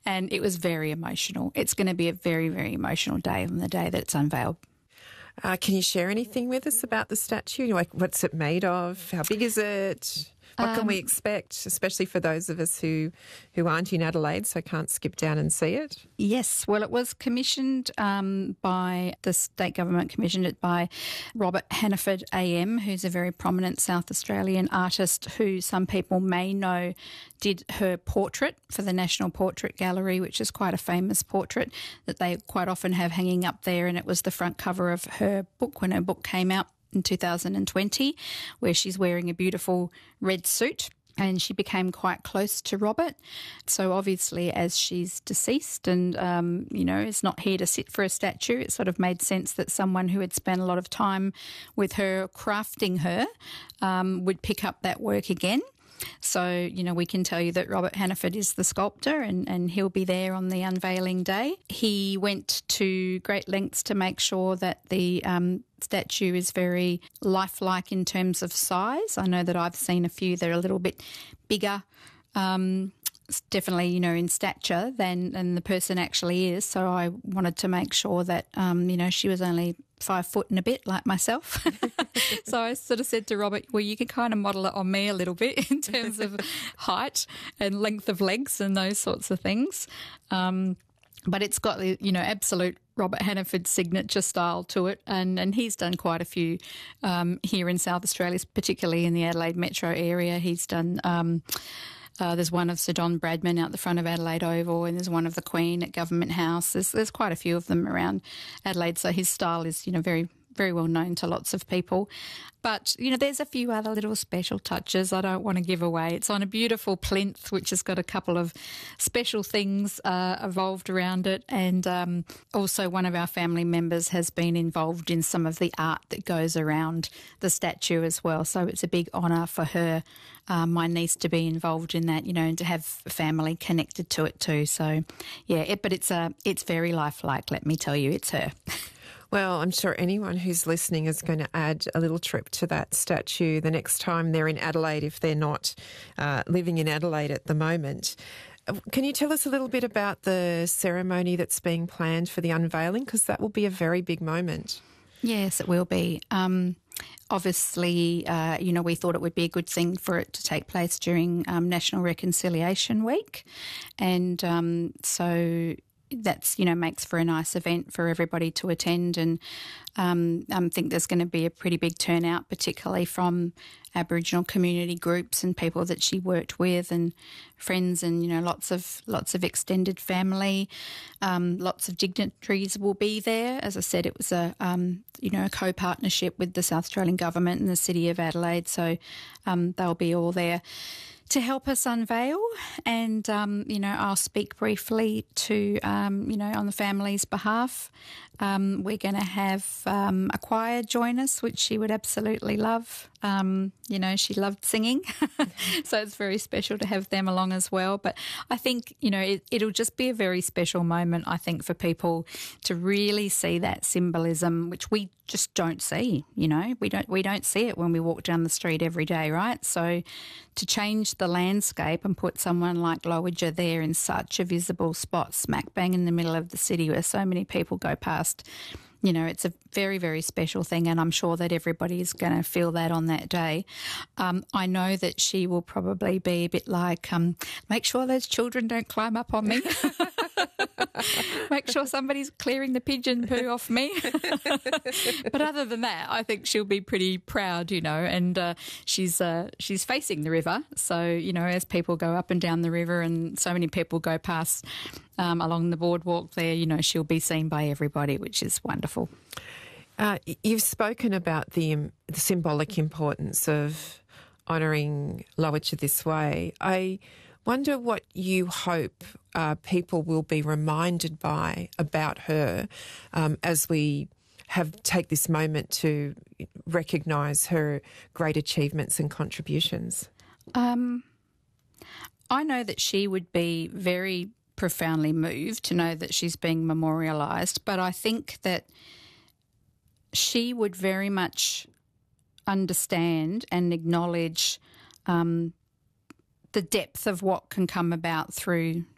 And it was very emotional. It's going to be a very, very emotional day on the day that it's unveiled. Can you share anything with us about the statue? Like, what's it made of? How big is it? What can we expect, especially for those of us who aren't in Adelaide, so can't skip down and see it? Yes, well, it was commissioned by the state government, commissioned it by Robert Hannaford AM, who's a very prominent South Australian artist who some people may know did her portrait for the National Portrait Gallery, which is quite a famous portrait that they quite often have hanging up there, and it was the front cover of her book when her book came out in 2020, where she's wearing a beautiful red suit, and she became quite close to Robert. So obviously, as she's deceased and, is not here to sit for a statue, it sort of made sense that someone who had spent a lot of time with her crafting her would pick up that work again. So, we can tell you that Robert Hannaford is the sculptor and he'll be there on the unveiling day. He went to great lengths to make sure that the statue is very lifelike in terms of size. I know that I've seen a few that are a little bit bigger, definitely, in stature than the person actually is. So I wanted to make sure that, she was only 5 foot and a bit like myself. So I sort of said to Robert, well, you can kind of model it on me a little bit in terms of height and length of legs and those sorts of things. But it's got the, absolute Robert Hannaford signature style to it. And he's done quite a few here in South Australia, particularly in the Adelaide metro area. He's done... there's one of Sir Don Bradman out the front of Adelaide Oval, and there's one of the Queen at Government House. There's quite a few of them around Adelaide, so his style is, very, very well known to lots of people. But, there's a few other little special touches I don't want to give away. It's on a beautiful plinth, which has got a couple of special things evolved around it. And also one of our family members has been involved in some of the art that goes around the statue as well. So it's a big honour for her, my niece, to be involved in that, and to have family connected to it too. So, yeah, but it's very lifelike, let me tell you. It's her. Well, I'm sure anyone who's listening is going to add a little trip to that statue the next time they're in Adelaide, if they're not living in Adelaide at the moment. Can you tell us a little bit about the ceremony that's being planned for the unveiling? Because that will be a very big moment. Yes, it will be. Obviously, we thought it would be a good thing for it to take place during National Reconciliation Week. And so that's, makes for a nice event for everybody to attend. And I think there's going to be a pretty big turnout, particularly from Aboriginal community groups and people that she worked with and friends, and, lots of extended family. Lots of dignitaries will be there. As I said, it was a co-partnership with the South Australian Government and the City of Adelaide. So they'll be all there to help us unveil. And, I'll speak briefly to, on the family's behalf. We're going to have a choir join us, which she would absolutely love. She loved singing, so it's very special to have them along as well. But I think, it'll just be a very special moment, I think, for people to really see that symbolism, which we just don't see. We don't see it when we walk down the street every day, right? So to change the landscape and put someone like Lowitja there in such a visible spot, smack bang in the middle of the city where so many people go past, it's a very, very special thing, and I'm sure that everybody is going to feel that on that day. I know that she will probably be a bit like, make sure those children don't climb up on me. Make sure somebody's clearing the pigeon poo off me. But other than that, I think she'll be pretty proud, and she's facing the river. So, as people go up and down the river and so many people go past along the boardwalk there, she'll be seen by everybody, which is wonderful. You've spoken about the symbolic importance of honouring Lowitja this way. I wonder what you hope people will be reminded by about her as we take this moment to recognise her great achievements and contributions. I know that she would be very profoundly moved to know that she's being memorialised, but I think that she would very much understand and acknowledge the depth of what can come about through